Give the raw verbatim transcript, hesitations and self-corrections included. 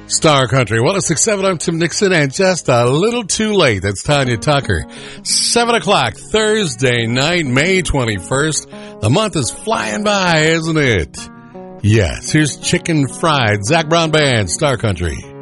Star Country one oh six point seven, I'm Tim Nixon, and just a little too late. That's Tanya Tucker. seven o'clock, Thursday night, May twenty-first. The month is flying by, isn't it? Yes, here's Chicken Fried, Zac Brown Band, Star Country.